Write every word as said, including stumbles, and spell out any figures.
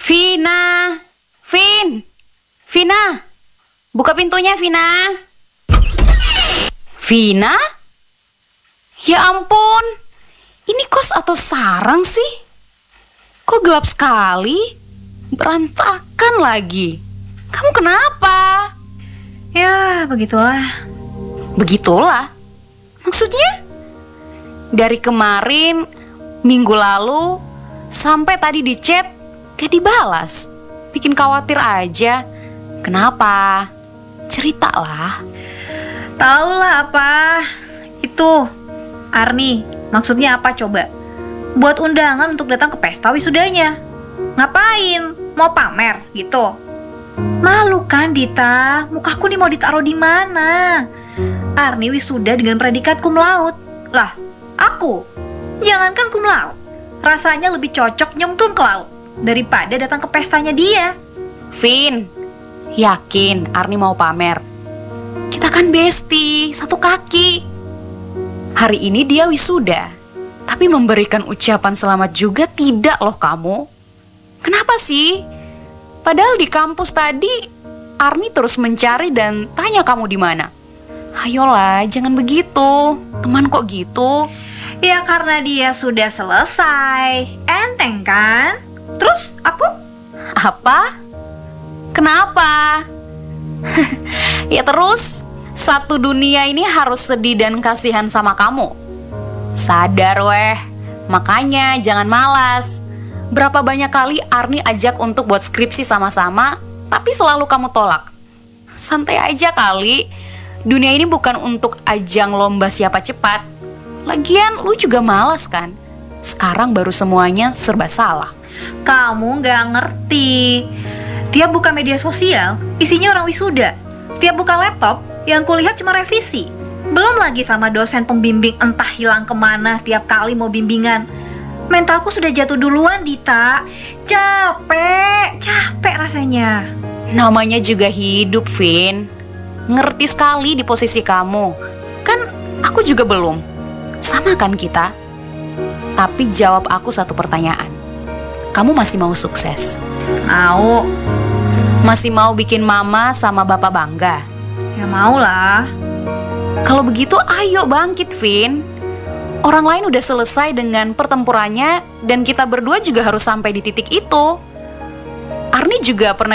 Vina, Vin, Vina, buka pintunya, Vina. Vina? Ya ampun, ini kos atau sarang sih? Kok gelap sekali? Berantakan lagi. Kamu kenapa? Ya, begitulah. Begitulah? Maksudnya? Dari kemarin, minggu lalu, sampai tadi di chat, gak dibalas. Bikin khawatir aja. Kenapa? Ceritalah. Taulah apa. Itu, Arni, maksudnya apa coba? Buat undangan untuk datang ke pesta wisudanya. Ngapain? Mau pamer gitu? Malu kan, Dita? Mukaku nih mau ditaruh di mana? Arni wisuda dengan predikat cum laude. Lah, aku? Jangankan cum laude, rasanya lebih cocok nyemplung ke laut daripada datang ke pestanya dia. Vin, yakin Arni mau pamer? Kita kan bestie, satu kaki. Hari ini dia wisuda, tapi memberikan ucapan selamat juga tidak loh kamu. Kenapa sih? Padahal di kampus tadi Arni terus mencari dan tanya kamu di mana. Ayolah, jangan begitu. Teman kok gitu? Ya karena dia sudah selesai. Enteng kan? Terus aku? Apa? Kenapa? Ya terus, satu dunia ini harus sedih dan kasihan sama kamu. Sadar weh, makanya jangan malas. Berapa banyak kali Arni ajak untuk buat skripsi sama-sama, tapi selalu kamu tolak. Santai aja kali, dunia ini bukan untuk ajang lomba siapa cepat. Lagian lu juga malas kan? Sekarang baru semuanya serba salah. Kamu gak ngerti. Tiap buka media sosial, isinya orang wisuda. Tiap buka laptop, yang kulihat cuma revisi. Belum lagi sama dosen pembimbing entah hilang kemana tiap kali mau bimbingan. Mentalku sudah jatuh duluan, Dita. Capek, capek rasanya. Namanya juga hidup, Vin. Ngerti sekali di posisi kamu. Kan aku juga belum. Sama kan kita? Tapi jawab aku satu pertanyaan. Kamu masih mau sukses? Mau. Masih mau bikin mama sama bapak bangga? Ya mau lah. Kalau begitu ayo bangkit, Vin. Orang lain udah selesai dengan pertempurannya dan kita berdua juga harus sampai di titik itu. Arni juga pernah